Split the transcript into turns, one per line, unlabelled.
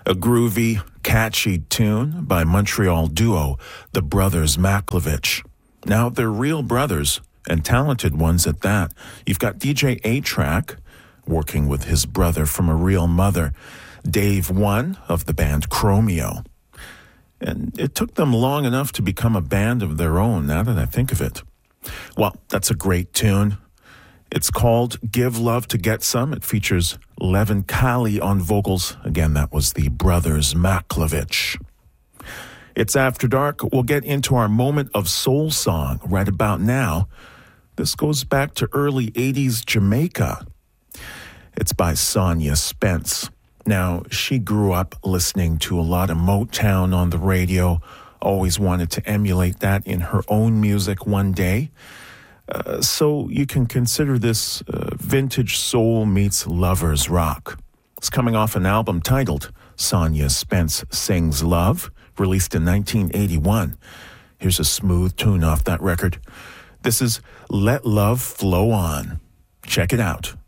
A groovy, catchy tune by Montreal duo, the Brothers Maklovich. Now, they're real brothers, and talented ones at that. You've got DJ A-Track, working with his brother from a real mother, Dave One of the band Chromeo. And it took them long enough to become a band of their own, now that I think of it. Well, that's a great tune. It's called Give Love to Get Some. It features Levin Kali on vocals. Again, that was the Brothers Maklovich. It's After Dark. We'll get into our moment of soul song right about now. This goes back to early 80s Jamaica. It's by Sonia Spence. Now, she grew up listening to a lot of Motown on the radio, always wanted to emulate that in her own music one day. So you can consider this vintage soul meets lovers rock. It's coming off an album titled Sonia Spence Sings Love, released in 1981. Here's a smooth tune off that record. This is Let Love Flow On. Check it out.